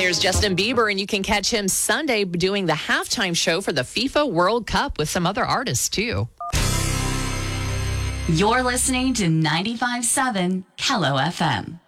Here's Justin Bieber, and you can catch him Sunday doing the halftime show for the FIFA World Cup with some other artists, too. You're listening to 95.7 Hello FM.